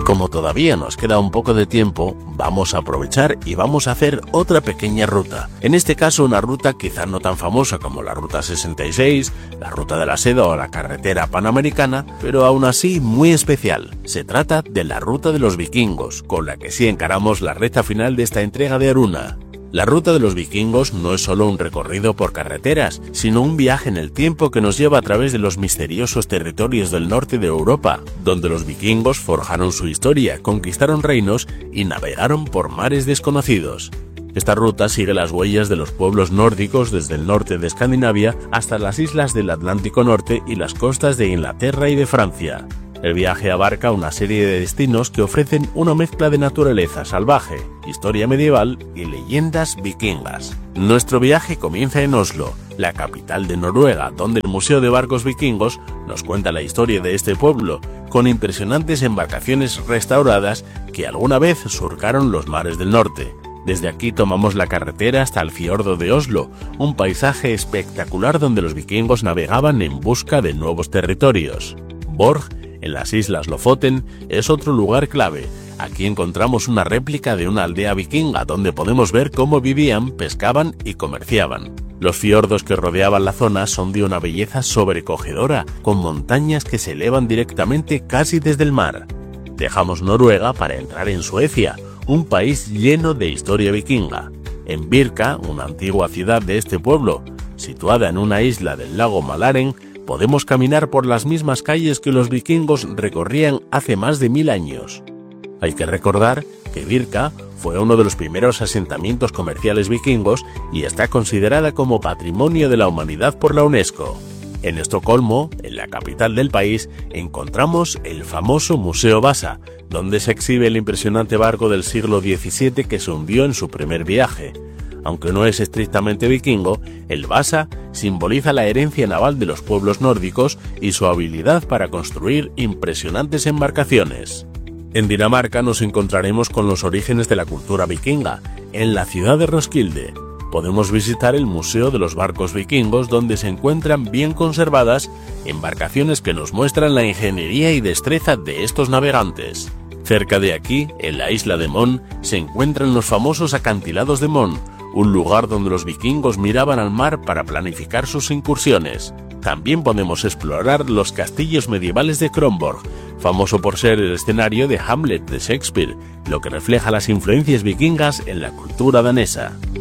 Como todavía nos queda un poco de tiempo, vamos a aprovechar y vamos a hacer otra pequeña ruta. En este caso una ruta quizás no tan famosa como la Ruta 66, la Ruta de la Seda o la Carretera Panamericana, pero aún así muy especial. Se trata de la Ruta de los Vikingos, con la que sí encaramos la recta final de esta entrega de Aruna. La Ruta de los Vikingos no es solo un recorrido por carreteras, sino un viaje en el tiempo que nos lleva a través de los misteriosos territorios del norte de Europa, donde los vikingos forjaron su historia, conquistaron reinos y navegaron por mares desconocidos. Esta ruta sigue las huellas de los pueblos nórdicos desde el norte de Escandinavia hasta las islas del Atlántico Norte y las costas de Inglaterra y de Francia. El viaje abarca una serie de destinos que ofrecen una mezcla de naturaleza salvaje, historia medieval y leyendas vikingas. Nuestro viaje comienza en Oslo, la capital de Noruega, donde el Museo de Barcos Vikingos nos cuenta la historia de este pueblo, con impresionantes embarcaciones restauradas que alguna vez surcaron los mares del norte. Desde aquí tomamos la carretera hasta el fiordo de Oslo, un paisaje espectacular donde los vikingos navegaban en busca de nuevos territorios. Borg, en las islas Lofoten, es otro lugar clave. Aquí encontramos una réplica de una aldea vikinga donde podemos ver cómo vivían, pescaban y comerciaban. Los fiordos que rodeaban la zona son de una belleza sobrecogedora, con montañas que se elevan directamente casi desde el mar. Dejamos Noruega para entrar en Suecia, un país lleno de historia vikinga. En Birka, una antigua ciudad de este pueblo, situada en una isla del lago Malaren, podemos caminar por las mismas calles que los vikingos recorrían hace más de 1000 años. Hay que recordar que Birka fue uno de los primeros asentamientos comerciales vikingos y está considerada como Patrimonio de la Humanidad por la UNESCO. En Estocolmo, en la capital del país, encontramos el famoso Museo Vasa, donde se exhibe el impresionante barco del siglo XVII que se hundió en su primer viaje. Aunque no es estrictamente vikingo, el Vasa simboliza la herencia naval de los pueblos nórdicos y su habilidad para construir impresionantes embarcaciones. En Dinamarca nos encontraremos con los orígenes de la cultura vikinga, en la ciudad de Roskilde. Podemos visitar el Museo de los Barcos Vikingos, donde se encuentran bien conservadas embarcaciones que nos muestran la ingeniería y destreza de estos navegantes. Cerca de aquí, en la isla de Mon, se encuentran los famosos acantilados de Mon, un lugar donde los vikingos miraban al mar para planificar sus incursiones. También podemos explorar los castillos medievales de Kronborg, famoso por ser el escenario de Hamlet de Shakespeare, lo que refleja las influencias vikingas en la cultura danesa.